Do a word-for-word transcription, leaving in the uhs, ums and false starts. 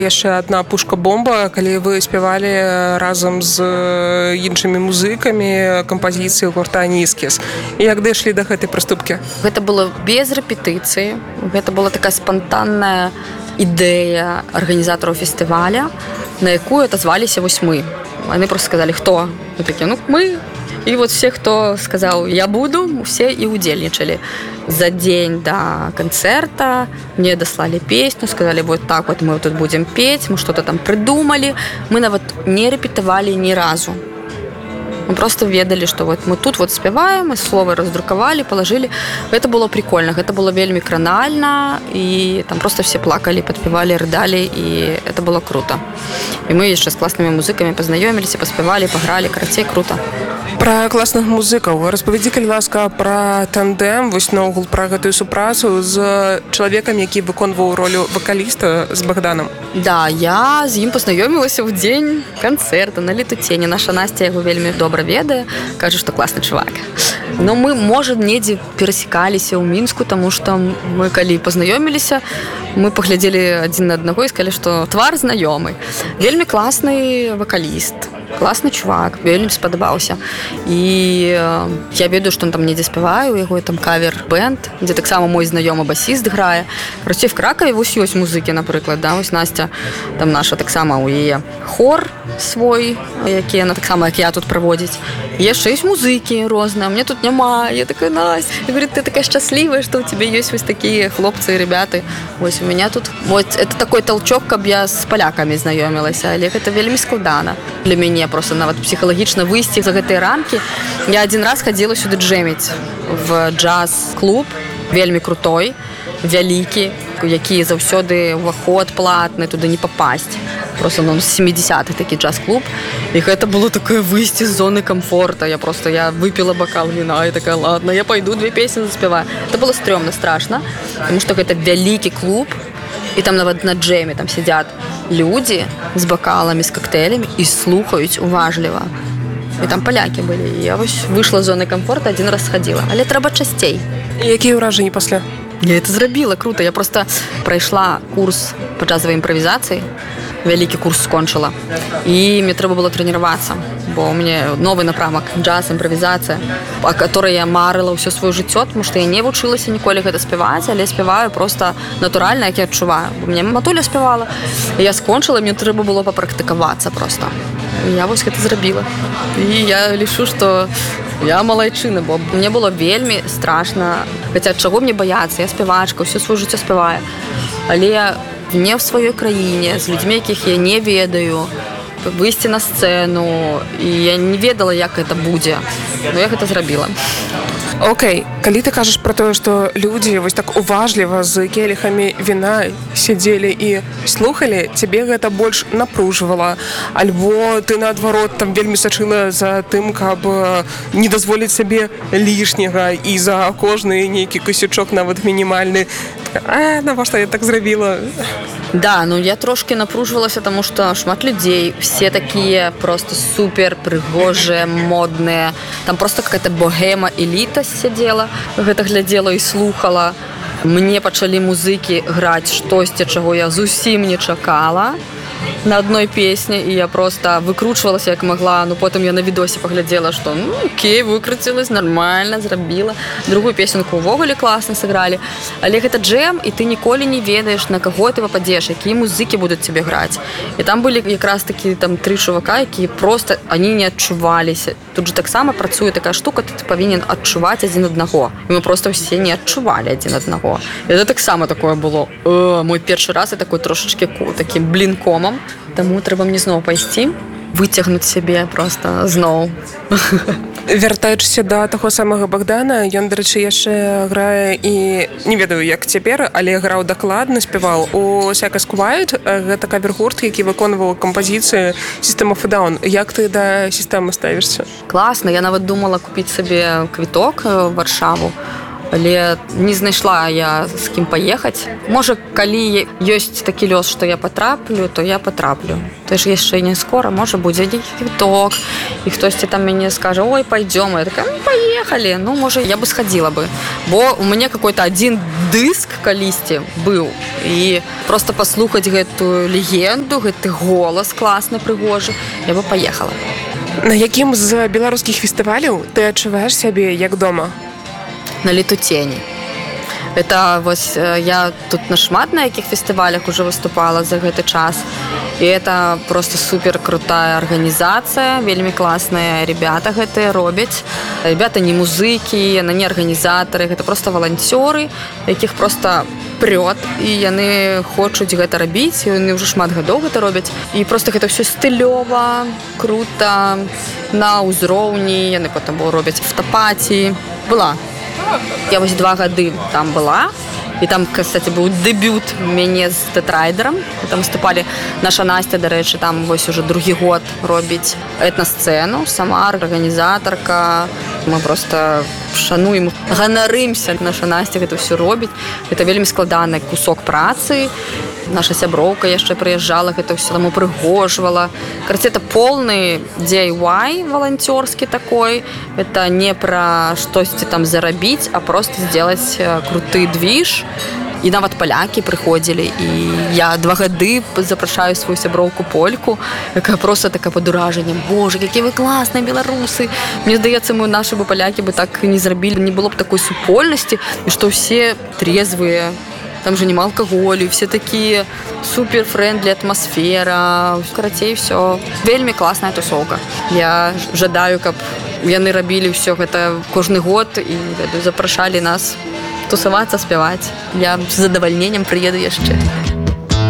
Яшчэ адна пушка-бомба, калі вы спявалі разам з іншымі музыкамі кампазіцыі гурта «Нізкіс». Як дайшлі да гэтай прыступкі? Гэта было без рэпетыцыі. Гэта была такая спантанная ідэя арганізатараў фестываля, на якую отозваліся вось мы. Яны просто сказалі, хто? Мы такі, ну, мы. І вот все, хто сказаў, я буду, все і удзельнічалі. За дзень да канцэрта мне даслалі песню, сказалі, вот так вот мы тут будем петь, мы что-то там придумали. Мы нават не рэпетавалі ні разу. Мы просто ведалі, што вот мы тут вот спяваем, мы словы раздрукавалі, палажылі. Гэта было прикольна, гэта было вельмі кранальна, і там просто все плакалі, падпявалі, рыдалі, і это было круто. І мы яшчэ з класнымі музыкамі пазнаёміліся, паспявалі, пагралі, карацей, круто. Пра класных музыкаў распавядзі, калі ласка, пра тандэм, вось наогул пра гэтую супрацу з чалавекам, які выконваў ролю вакаліста, з Богданам. Да, я з ім пазнаёмілася ў дзень канцэрта на Летуцені. Наша Настя яго вельмі добра ведае, кажа, што класны чувак. Но мы, можа, недзе перасекаліся ў Мінску, таму што мы, калі пазнаёміліся, мы паглядзелі адзін на аднаго і сказалі, што твар знаёмы. Вельмі класны вакаліст, класны чувак, вельмі спадабаўся. І я ведаю, што он там недзе спявае, у яго там кавер-бэнд, дзе таксама мой знаёмы басіст грае. Проце в Кракове вось ёсць музыкі, напрыклад, да, вось Настя, там наша таксама у яе хор свой, які яна таксама, як я тут праводзіць. Яшчэ ёсць музыкі розныя, мне тут няма. Я такая, Настя, я говорю, ты такая счастлivая, что у тебя есть вось такие хлопцы и ребята. Вось у меня тут, вот это такой толчок, каб я з палякамі знаёмілася, але гэта вельмі складана. Для мяне просто нават псіхалагічна выйсці за гэтыя рамкі. Я один раз хадзіла сюды джэміць в джаз-клуб, вельмі крутой, вялікі, які заўсёды уваход платны, туды не папасць. Просто ну, з сямідзясятых такі джаз-клуб. І гэта было такое выйсці з зоны комфорта. Я просто, я выпила бокал вина і такая, ладно, я пойду две песні заспяваю. Это было стрёмно, страшно, потому что гэта вялікі клуб, і там нават на джеме там сидят люди з бокалами, з коктейлями і слухаюць уважліва. І там поляки были. І я вось вышла з зоны комфорта, один раз сходила. Але трэба часцей. І якія ўражанні пасля? Я это зрабіла, круто. Я просто прайшла курс по джазовой импровизации, вялікі курс скончыла. І мне трэба было трэніравацца, бо у мяне новы напрамак джаз, імправізацыя, о которой я марыла ўсё сваё жыццё, тому што я не вучылася ніколі гэта спяваць, але спяваю просто натуральна, як я адчуваю. У мяне матуля спявала, і я скончыла, мне трэба было папрактыкавацца просто. І я вось гэта зрабіла. І я лічу, што я малайчына, бо мне было вельмі страшна. Хаця чаго мне баяцца? Я спявачка, ўсё сваё жыццё спяваю. Але не в сваёй краіне, з людзьмі, якіх я не ведаю, выйсці на сцэну, і я не ведала, як гэта будзе. Но я гэта зрабіла. Окей, калі ты кажаш пра тое, што людзі вось так уважліва з келіхамі віна сядзелі і слухалі, цябе гэта больш напружвала, альбо ты наадварот там вельмі сачыла за тым, каб не дазволіць сабе лішняга і за кожны нейкі косячок нават мінімальны. А, навошта я так зрабіла? Да, ну я трошки напружвалася, тому што шмат людзей, все такія просто супер прыгожыя, модныя. Там просто какая-то богема, эліта сядзела, гэта глядзела і слухала. Мне пачалі музыкі граць штосьці, чаго я зусім не чакала на одной песне, і я просто выкручвалася як могла. Ну потым я на відосе паглядзела, што ну окей, выкруцілась, нормально, зрабіла. Другую песенку увогуле класна сыгралі. Але гэта джэм, і ты ніколі не ведаеш, на каго ты попадзеш, якія музыкі будуць цябе граць. І там былі якраз такі там тры чувака, якія просто они не адчуваліся. Тут же таксама працуе такая штука, ты павінен адчуваць адзін аднаго. І мы просто ўсе не адчувалі адзін аднаго. І гэта таксама такое было. О, мой першы раз я такой трошачки таким блінкомом. Таму трэба мне зноў пайсці, выцягнуць сябе просто зноў. Вяртаючыся да таго самага Богдана, ён, дарэчы, яшчэ грае і не ведаю, як цяпер, але граў дакладна, спяваў у Сякас Квайт. Гэта кавер-гурт, які выконваў кампазіцыю System of a Down. Як ты да сістэмы ставішся? Класна, я нават думала купіць сабе квіток в Варшаву. але не знайшла я з кім паехаць. Можа, калі ёсць такі лёс, што я патраплю, то я патраплю. То ж яшчэ не скора, можа, будзе квіток, і хтосьці там мяне скажа: ой, пойдём. Я такая: ну, поехали. Ну, можа, я бы сходила бы. Бо у мяне какой-то один дыск калісьці быў. І просто паслухаць гэтую легенду, гэты голас класны, прыгожы, я бы поехала. На якім з беларускіх фестываляў ты адчуваеш сябе як дома? На Летутені. Это вось я тут на шмат на якіх фестывалях уже выступала за гэты час. І это просто супер крутая арганізацыя, вельмі класныя ребята гэтыя робяць. Ребята не музыкі, яны не арганізатары, гэта просто валанцёры, якіх просто прёт, і яны хочуць гэта рабіць, і яны ўжо шмат гадоў гэта робяць. І просто гэта ўсё стылёва, крута, на ўзроўні, яны потым робяць фотапаці. Была. Я вось два гады там была. І там, кстати, быў дэбют мяне з Тетрайдером. Там выступалі. Наша Настя, дарэчы, там вось уже другі год робіць этнасцэну. Сама арганізатарка. Мы просто шануем, ганарымся. Наша Настя гэта ўсё робіць. Гэта вельмі складаны кусок працы. Наша сяброўка яшчэ прыязджала, гэта ўсё там упрыгожвала. Карацей, это полный ди ай вай валанцёрскі такой. Это не пра штосьці там зарабіць, а просто сделать круты движ. І нават палякі прыходзілі. І я два гады запрашаю сваю сяброўку польку, якая просто такая пад уражаннем: боже, які вы класныя беларусы. Мне здаецца, мы нашы бы палякі бы так не зрабілі, не было б такой супольнасці, і што ўсе трезвыя. Там же нема алкаголю, все такие супер-френдли атмасфера. Карацей, все. Вельмі класная тусовка. Я жадаю, каб яны рабілі ўсё гэта кожны год і запрашалі нас тусавацца, спяваць. Я з задавальненнем прыеду яшчэ.